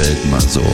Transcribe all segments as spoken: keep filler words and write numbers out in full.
selten mal so.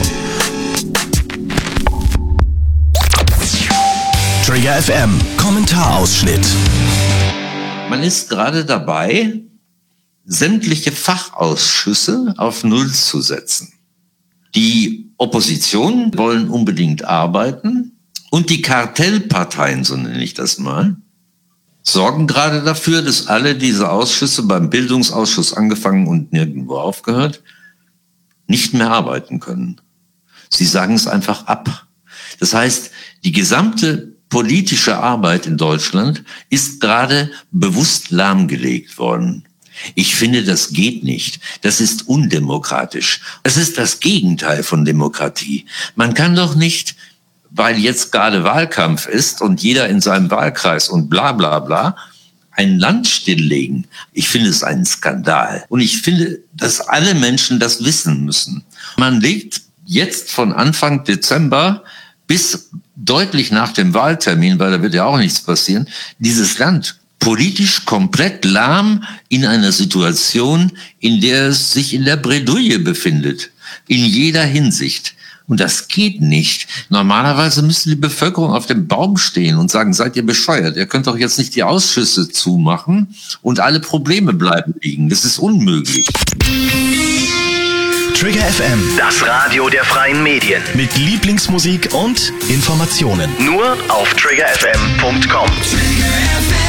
Trigger F M, Kommentarausschnitt. Man ist gerade dabei, sämtliche Fachausschüsse auf Null zu setzen. Die Opposition wollen unbedingt arbeiten und die Kartellparteien, so nenne ich das mal, sorgen gerade dafür, dass alle diese Ausschüsse, beim Bildungsausschuss angefangen und nirgendwo aufgehört, nicht mehr arbeiten können. Sie sagen es einfach ab. Das heißt, die gesamte politische Arbeit in Deutschland ist gerade bewusst lahmgelegt worden. Ich finde, das geht nicht. Das ist undemokratisch. Es ist das Gegenteil von Demokratie. Man kann doch nicht, weil jetzt gerade Wahlkampf ist und jeder in seinem Wahlkreis und bla bla bla, ein Land stilllegen. Ich finde es einen Skandal. Und ich finde, dass alle Menschen das wissen müssen. Man legt jetzt von Anfang Dezember bis deutlich nach dem Wahltermin, weil da wird ja auch nichts passieren, dieses Land politisch komplett lahm in einer Situation, in der es sich in der Bredouille befindet. In jeder Hinsicht. Und das geht nicht. Normalerweise müsste die Bevölkerung auf dem Baum stehen und sagen, seid ihr bescheuert? Ihr könnt doch jetzt nicht die Ausschüsse zumachen und alle Probleme bleiben liegen. Das ist unmöglich. Trigger F M, das Radio der freien Medien. mit Lieblingsmusik und Informationen. Nur auf trigger f m punkt com. Trigger F M.